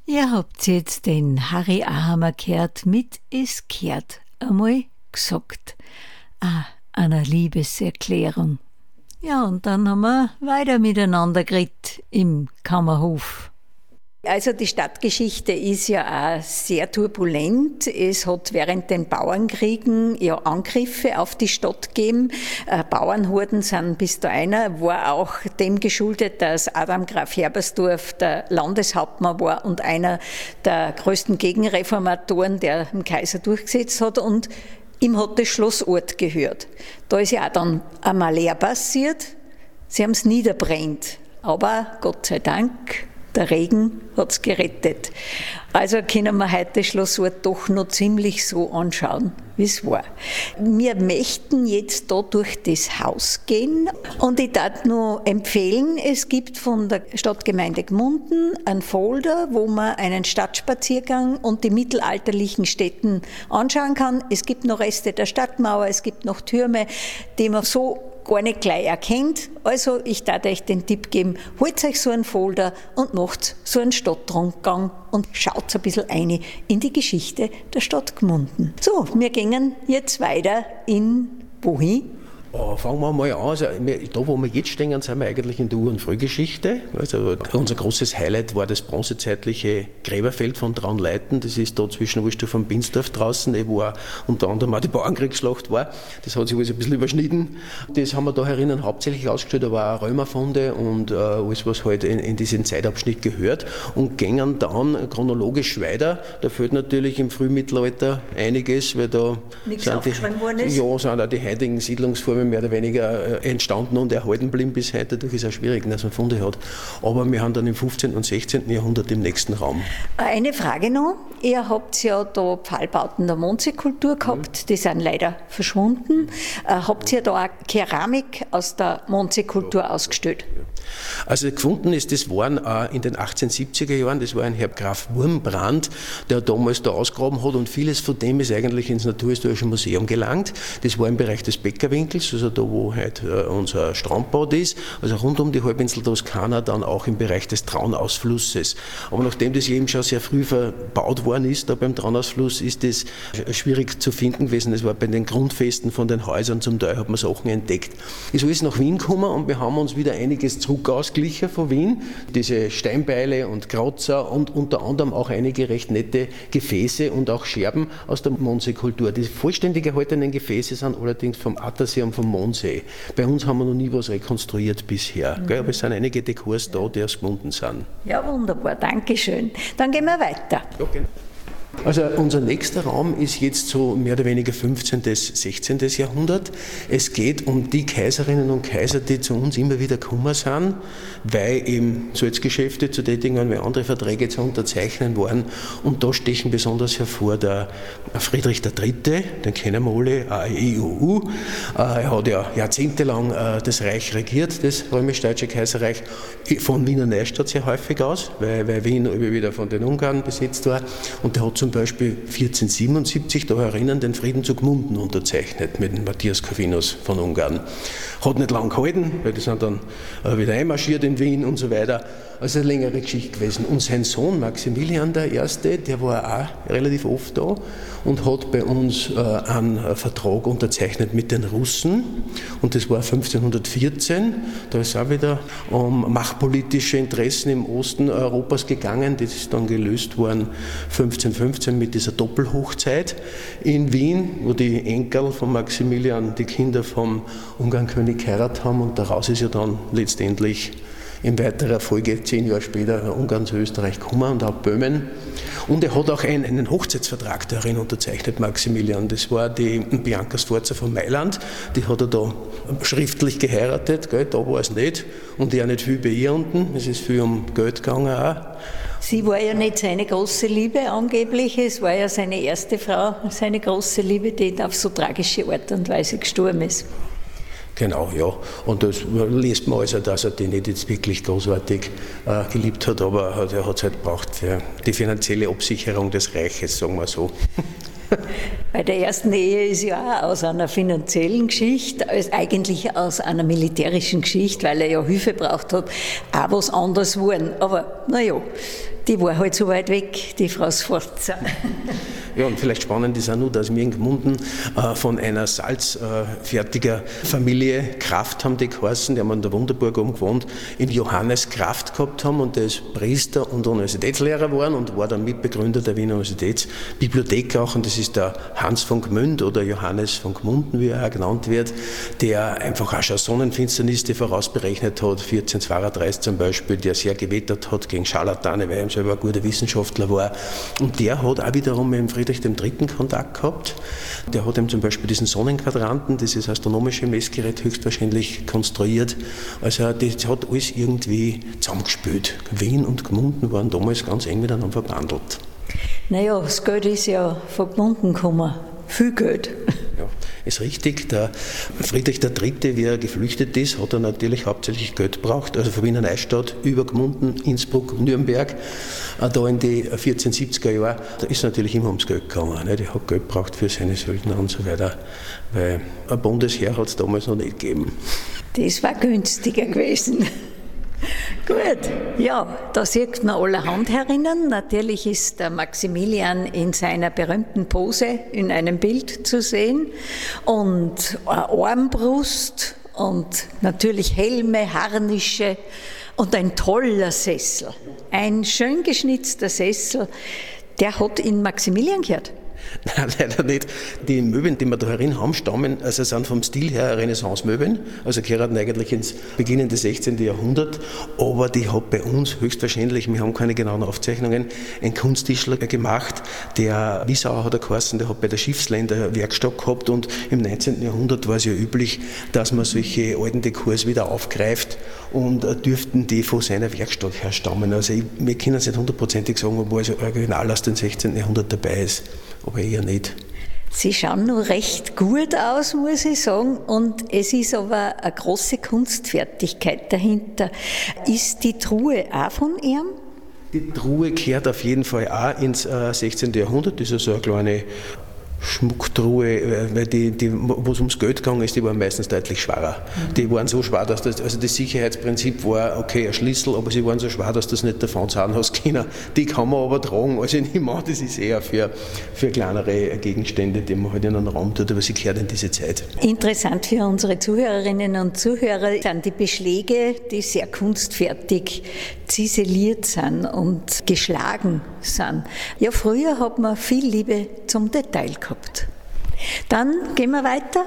Ihr habt jetzt den Harry Ahamer gehört mit Es kehrt einmal gesagt. Einer Liebeserklärung. Ja, und dann haben wir weiter miteinander geredet im Kammerhof. Also die Stadtgeschichte ist ja auch sehr turbulent. Es hat während den Bauernkriegen ja Angriffe auf die Stadt gegeben. Bauernhorden sind bis da einer, war auch dem geschuldet, dass Adam Graf Herbersdorf der Landeshauptmann war und einer der größten Gegenreformatoren, der den Kaiser durchgesetzt hat, und ihm hat das Schloss Orth gehört. Da ist ja auch dann ein Malheur passiert. Sie haben es niederbrennt. Aber Gott sei Dank, der Regen hat es gerettet. Also können wir heute Schloss Orth doch noch ziemlich so anschauen, wie es war. Wir möchten jetzt da durch das Haus gehen und ich darf noch empfehlen, es gibt von der Stadtgemeinde Gmunden einen Folder, wo man einen Stadtspaziergang und die mittelalterlichen Stätten anschauen kann. Es gibt noch Reste der Stadtmauer, es gibt noch Türme, die man so gar nicht gleich erkennt. Also ich darf euch den Tipp geben, holt euch so einen Folder und macht so einen Stadtrundgang und schaut ein bisschen rein in die Geschichte der Stadt Gmunden. So, wir gehen jetzt weiter in wohin? Fangen wir mal an. Also, da, wo wir jetzt stehen, sind wir eigentlich in der Ur- und Frühgeschichte. Also, unser großes Highlight war das bronzezeitliche Gräberfeld von Traunleiten. Das ist da zwischen Wulstorf und Binsdorf draußen, wo auch unter anderem auch die Bauernkriegsschlacht war. Das hat sich alles ein bisschen überschnitten. Das haben wir da herinnen hauptsächlich ausgestellt, aber auch Römerfunde und alles, was halt in diesen Zeitabschnitt gehört. Und gehen dann chronologisch weiter. Da fehlt natürlich im Frühmittelalter einiges, weil da sind auch die heutigen Siedlungsformen mehr oder weniger entstanden und erhalten blieben bis heute. Dadurch ist es auch schwierig, dass man Funde hat. Aber wir haben dann im 15. und 16. Jahrhundert im nächsten Raum. Eine Frage noch. Ihr habt ja da Pfahlbauten der Mondseekultur gehabt, die sind leider verschwunden. Habt ihr da auch Keramik aus der Mondseekultur ausgestellt? Also gefunden ist, das waren in den 1870er Jahren, das war ein Herr Graf Wurmbrand, der damals da ausgegraben hat, und vieles von dem ist eigentlich ins Naturhistorische Museum gelangt. Das war im Bereich des Bäckerwinkels, also da, wo heute unser Strandbad ist, also rund um die Halbinsel Toskana, dann auch im Bereich des Traunausflusses. Aber nachdem das eben schon sehr früh verbaut worden ist, da beim Traunausfluss, ist das schwierig zu finden gewesen. Das war bei den Grundfesten von den Häusern, zum Teil hat man Sachen entdeckt. Ist alles nach Wien gekommen und wir haben uns wieder einiges zurück ausgeglichen von Wien. Diese Steinbeile und Kreuzer und unter anderem auch einige recht nette Gefäße und auch Scherben aus der Mondseekultur. Die vollständig erhaltenen Gefäße sind allerdings vom Attersee und vom Mondsee. Bei uns haben wir noch nie was rekonstruiert bisher. Gell? Aber es sind einige Dekors da, die aus Gmunden sind. Ja, wunderbar, Dankeschön. Dann gehen wir weiter. Okay. Also unser nächster Raum ist jetzt so mehr oder weniger 15. bis 16. Jahrhundert. Es geht um die Kaiserinnen und Kaiser, die zu uns immer wieder gekommen sind, weil eben Salzgeschäfte zu tätigen waren, weil andere Verträge zu unterzeichnen waren. Und da stechen besonders hervor der Friedrich III., den kennen wir alle, EU. Er hat ja jahrzehntelang das Reich regiert, das römisch-deutsche Kaiserreich, von Wiener Neustadt sehr häufig aus, weil Wien immer wieder von den Ungarn besetzt war. Und der hat zum Beispiel 1477 da herinnen den Frieden zu Gmunden unterzeichnet mit dem Matthias Corvinus von Ungarn. Hat nicht lang gehalten, weil die sind dann wieder einmarschiert in Wien und so weiter. Also eine längere Geschichte gewesen. Und sein Sohn Maximilian I., der war auch relativ oft da und hat bei uns einen Vertrag unterzeichnet mit den Russen. Und das war 1514. Da ist auch wieder um machtpolitische Interessen im Osten Europas gegangen. Das ist dann gelöst worden 1515 mit dieser Doppelhochzeit in Wien, wo die Enkel von Maximilian die Kinder vom Ungarnkönig geheiratet haben. Und daraus ist ja dann letztendlich in weiterer Folge 10 Jahre später Ungarn zu Österreich gekommen und auch Böhmen. Und er hat auch einen Hochzeitsvertrag darin unterzeichnet, Maximilian. Das war die Bianca Sforza von Mailand. Die hat er da schriftlich geheiratet. Gell? Da war es nicht. Und ja nicht viel bei ihr unten. Es ist viel um Geld gegangen auch. Sie war ja nicht seine große Liebe angeblich, es war ja seine erste Frau, seine große Liebe, die auf so tragische Art und Weise gestorben ist. Genau, ja. Und das liest man also, dass er die nicht jetzt wirklich großartig geliebt hat, aber er hat es halt gebraucht für die finanzielle Absicherung des Reiches, sagen wir so. Bei der ersten Ehe ist ja auch aus einer finanziellen Geschichte, als eigentlich aus einer militärischen Geschichte, weil er ja Hilfe braucht hat, auch was anderes geworden. Aber naja, die war halt so weit weg, die Frau Sforza. Ja, und vielleicht spannend ist auch nur, dass wir in Gmunden von einer salzfertiger Familie, Kraft haben die geheißen, die haben an der Wunderburg oben gewohnt, in Johannes Kraft gehabt haben und der ist Priester und Universitätslehrer geworden und war dann Mitbegründer der Wiener Universitätsbibliothek auch, und das ist der Hans von Gmünd oder Johannes von Gmunden, wie er auch genannt wird, der einfach auch schon Sonnenfinsternis vorausberechnet hat, 1432 zum Beispiel, der sehr gewettert hat gegen Scharlatane, weil er selber ein guter Wissenschaftler war, und der hat auch wiederum mit dem Friedrich III. Kontakt gehabt. Der hat ihm zum Beispiel diesen Sonnenquadranten, dieses astronomische Messgerät, höchstwahrscheinlich konstruiert. Also das hat alles irgendwie zusammengespielt. Wien und Gmunden waren damals ganz eng miteinander verbandelt. Naja, das Geld ist ja von Gmunden gekommen. Viel Geld. Ja, ist richtig. Der Friedrich III., wie er geflüchtet ist, hat er natürlich hauptsächlich Geld gebraucht. Also von Wiener Neustadt über Gmunden, Innsbruck, Nürnberg. Da in die 1470er Jahre, da ist natürlich immer ums Geld gegangen. Ne? Der hat Geld gebraucht für seine Söldner und so weiter. Weil ein Bundesheer hat es damals noch nicht gegeben. Das war günstiger gewesen. Gut, ja, da sieht man allerhand herinnen. Natürlich ist der Maximilian in seiner berühmten Pose in einem Bild zu sehen und eine Armbrust und natürlich Helme, Harnische und ein toller Sessel. Ein schön geschnitzter Sessel, der hat in Maximilian gehört. Nein, leider nicht. Die Möbeln, die wir da herin haben, stammen, also sind vom Stil her Renaissance-Möbeln, also gehören eigentlich ins beginnende 16. Jahrhundert, aber die hat bei uns höchstwahrscheinlich, wir haben keine genauen Aufzeichnungen, ein Kunsttischler gemacht, der Wiesauer hat er geheißen, der hat bei der Schiffsländer Werkstatt gehabt, und im 19. Jahrhundert war es ja üblich, dass man solche alten Dekors wieder aufgreift, und dürften die von seiner Werkstatt her stammen. Also wir können es nicht hundertprozentig sagen, ob also original aus dem 16. Jahrhundert dabei ist, aber eher nicht. Sie schauen noch recht gut aus, muss ich sagen, und es ist aber eine große Kunstfertigkeit dahinter. Ist die Truhe auch von ihm? Die Truhe gehört auf jeden Fall auch ins 16. Jahrhundert, das ist so eine kleine Schmucktruhe, weil wo es ums Geld gegangen ist, die waren meistens deutlich schwerer. Die waren so schwer, dass das Sicherheitsprinzip war, okay, ein Schlüssel, aber sie waren so schwer, dass das nicht davon zahlen hast können. Die kann man aber tragen. Also ich nehme an, das ist eher für kleinere Gegenstände, die man halt in einen Raum tut, aber sie gehört in diese Zeit. Interessant für unsere Zuhörerinnen und Zuhörer sind die Beschläge, die sehr kunstfertig ziseliert sind und geschlagen sind. Ja, früher hat man viel Liebe zum Detail gehabt. Dann gehen wir weiter.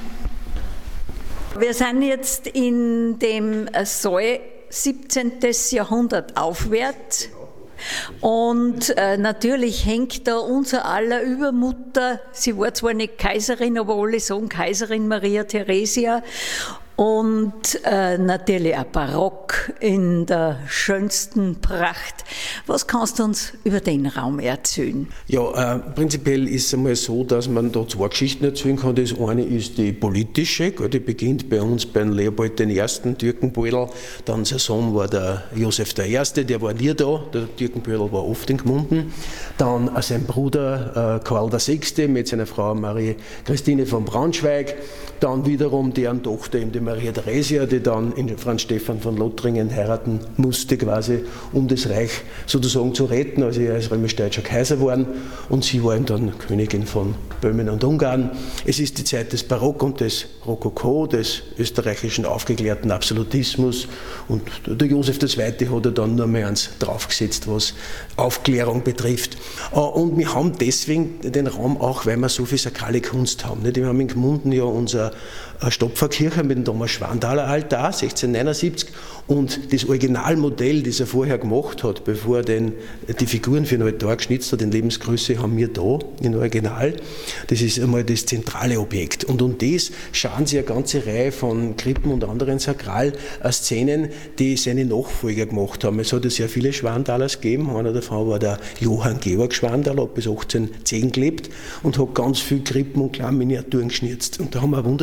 Wir sind jetzt in dem Saal 17. Jahrhundert aufwärts. Und natürlich hängt da unser aller Übermutter, sie war zwar nicht Kaiserin, aber alle sagen Kaiserin Maria Theresia, und natürlich auch barock in der schönsten Pracht. Was kannst du uns über den Raum erzählen? Ja, prinzipiell ist es einmal so, dass man da zwei Geschichten erzählen kann. Das eine ist die politische, die beginnt bei uns beim Leopold I., Türkenbeutel. Dann sein Sohn war der Josef I., der war nie da, der Türkenbeutel war oft in Gmunden. Dann sein Bruder Karl VI. Mit seiner Frau Marie Christine von Braunschweig. Dann wiederum deren Tochter, die Maria Theresia, die dann in Franz Stephan von Lothringen heiraten musste, quasi, um das Reich sozusagen zu retten. Also er ist römisch-deutscher Kaiser geworden und sie war ihm dann Königin von Böhmen und Ungarn. Es ist die Zeit des Barock und des Rokoko, des österreichischen aufgeklärten Absolutismus, und der Josef II. Hat er dann nur mehr eins draufgesetzt, was Aufklärung betrifft. Und wir haben deswegen den Raum auch, weil wir so viel sakrale Kunst haben. Wir haben in Gmunden ja unser Stopferkirche mit dem Thomas Schwanthaler Altar, 1679, und das Originalmodell, das er vorher gemacht hat, bevor er die Figuren für den Altar geschnitzt hat, in Lebensgröße, haben wir da, in Original. Das ist einmal das zentrale Objekt. Und um das schauen Sie eine ganze Reihe von Krippen und anderen Sakralszenen, die seine Nachfolger gemacht haben. Es hat ja sehr viele Schwanthalers gegeben. Einer davon war der Johann Georg Schwanthaler, hat bis 1810 gelebt und hat ganz viele Krippen und kleine Miniaturen geschnitzt. Und da haben wir eine wunderschöne Sammlung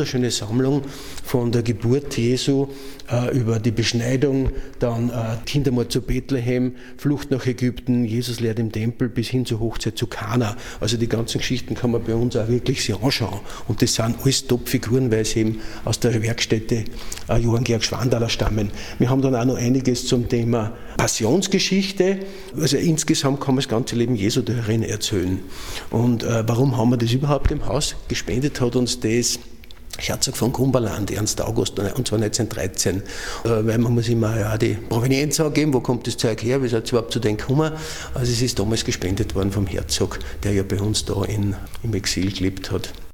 Sammlung von der Geburt Jesu über die Beschneidung, dann Kindermord zu Bethlehem, Flucht nach Ägypten, Jesus lehrt im Tempel bis hin zur Hochzeit zu Kana. Also die ganzen Geschichten kann man bei uns auch wirklich sich anschauen. Und das sind alles Top-Figuren, weil sie eben aus der Werkstätte Johann Georg Schwandhaler stammen. Wir haben dann auch noch einiges zum Thema Passionsgeschichte. Also insgesamt kann man das ganze Leben Jesu darin erzählen. Und warum haben wir das überhaupt im Haus? Gespendet hat uns das Herzog von Cumberland, Ernst August, und zwar 1913. Weil man muss immer ja die Provenienz angeben, wo kommt das Zeug her, wie ist es überhaupt zu denen gekommen. Also es ist damals gespendet worden vom Herzog, der ja bei uns da im Exil gelebt hat.